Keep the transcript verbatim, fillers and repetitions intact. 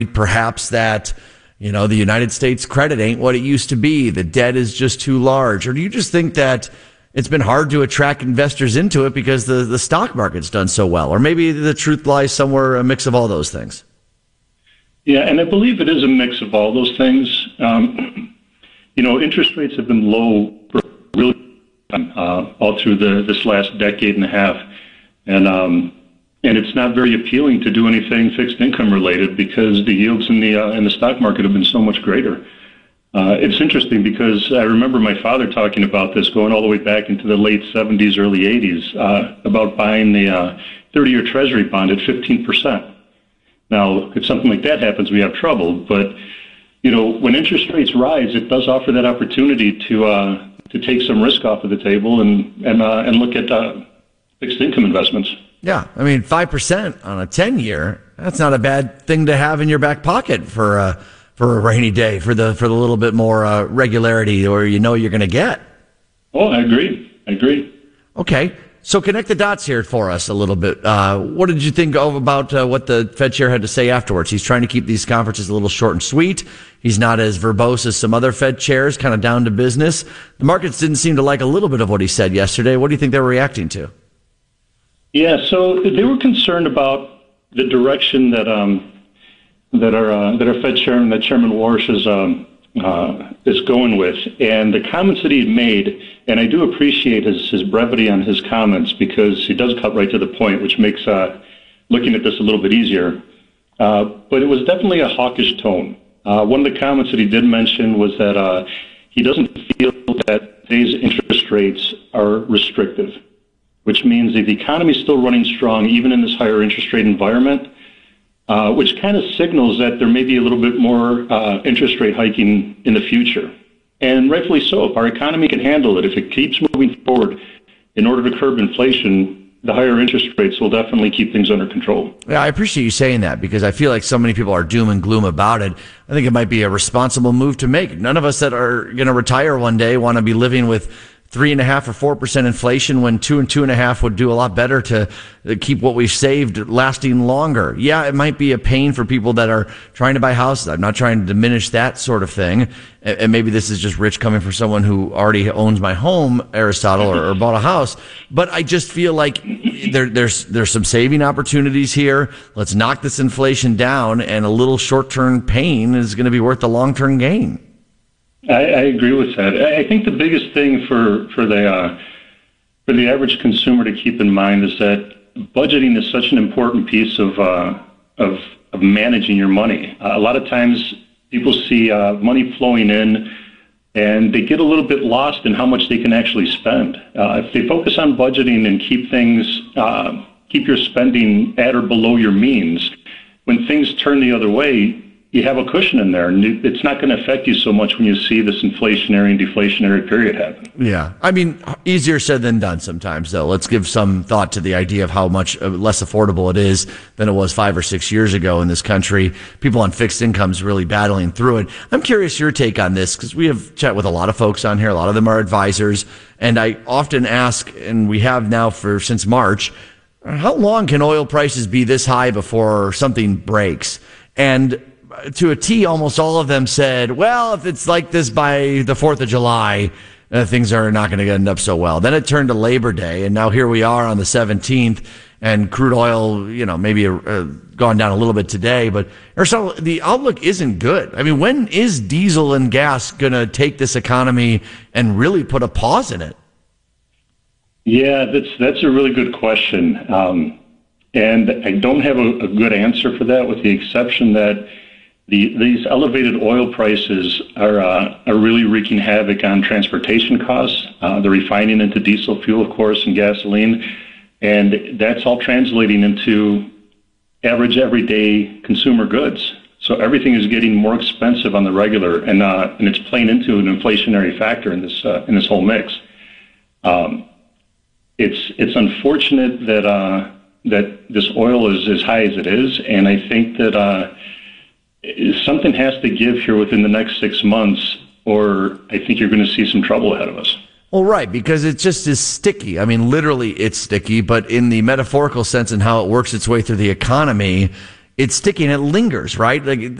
perhaps that, you know, the United States credit ain't what it used to be. The debt is just too large. Or do you just think that it's been hard to attract investors into it because the, the stock market's done so well? Or maybe the truth lies somewhere, a mix of all those things. Yeah, and I believe it is a mix of all those things. Um, you know, interest rates have been low for really uh, all through the this last decade and a half. And um, and it's not very appealing to do anything fixed income related because the yields in the uh, in the stock market have been so much greater. Uh, it's interesting because I remember my father talking about this going all the way back into the late seventies, early eighties, uh, about buying the uh, thirty-year Treasury bond at fifteen percent. Now, if something like that happens, we have trouble. But you know, when interest rates rise, it does offer that opportunity to uh, to take some risk off of the table and and uh, and look at uh, fixed income investments. Yeah, I mean, five percent on a ten-year, that's not a bad thing to have in your back pocket for uh, for a rainy day, for the for the little bit more uh, regularity or you know you're going to get. Oh, I agree. I agree. Okay, so connect the dots here for us a little bit. Uh, what did you think of about uh, what the Fed chair had to say afterwards? He's trying to keep these conferences a little short and sweet. He's not as verbose as some other Fed chairs, kind of down to business. The markets didn't seem to like a little bit of what he said yesterday. What do you think they were reacting to? Yeah, so they were concerned about the direction that um, that our uh, that our Fed chairman, that Chairman Warsh is um, uh, is going with, and the comments that he had made. And I do appreciate his his brevity on his comments because he does cut right to the point, which makes uh, looking at this a little bit easier. Uh, but it was definitely a hawkish tone. Uh, one of the comments that he did mention was that uh, he doesn't feel that today's interest rates are restrictive, which means that the economy is still running strong even in this higher interest rate environment, uh, which kind of signals that there may be a little bit more uh, interest rate hiking in the future. And rightfully so. If our economy can handle it, if it keeps moving forward in order to curb inflation, the higher interest rates will definitely keep things under control. Yeah, I appreciate you saying that because I feel like so many people are doom and gloom about it. I think it might be a responsible move to make. None of us that are going to retire one day want to be living with three and a half or four percent inflation when two and two and a half would do a lot better to keep what we've saved lasting longer. Yeah, it might be a pain for people that are trying to buy houses. I'm not trying to diminish that sort of thing. And maybe this is just rich coming from someone who already owns my home, Aristotle, or, or bought a house. But I just feel like there, there's there's some saving opportunities here. Let's knock this inflation down, and a little short-term pain is going to be worth the long-term gain. I, I agree with that. I think the biggest thing for for the uh, for the average consumer to keep in mind is that budgeting is such an important piece of uh, of, of managing your money. Uh, a lot of times, people see uh, money flowing in, and they get a little bit lost in how much they can actually spend. Uh, if they focus on budgeting and keep things uh, keep your spending at or below your means, when things turn the other way, you have a cushion in there, and it's not going to affect you so much when you see this inflationary and deflationary period happen. Yeah. I mean, easier said than done sometimes, though. Let's give some thought to the idea of how much less affordable it is than it was five or six years ago in this country. People on fixed incomes really battling through it. I'm curious your take on this, because we have chat with a lot of folks on here. A lot of them are advisors, and I often ask, and we have now for since March, how long can oil prices be this high before something breaks? And to a T, almost all of them said, well, if it's like this by the fourth of July, uh, things are not going to end up so well. Then it turned to Labor Day, and now here we are on the seventeenth, and crude oil, you know, maybe uh, gone down a little bit today, but Aristotle, the outlook isn't good. I mean, when is diesel and gas going to take this economy and really put a pause in it? Yeah, that's that's a really good question. Um, and I don't have a, a good answer for that, with the exception that The, these elevated oil prices are uh, are really wreaking havoc on transportation costs, uh, the refining into diesel fuel, of course, and gasoline, and that's all translating into average everyday consumer goods. So everything is getting more expensive on the regular, and uh, and it's playing into an inflationary factor in this uh, in this whole mix. Um, it's it's unfortunate that uh, that this oil is as high as it is, and I think that. Uh, Something has to give here within the next six months, or I think you're going to see some trouble ahead of us. Well, right, because it just is sticky. I mean, literally it's sticky, but in the metaphorical sense and how it works its way through the economy, it's sticking, it lingers, right? Like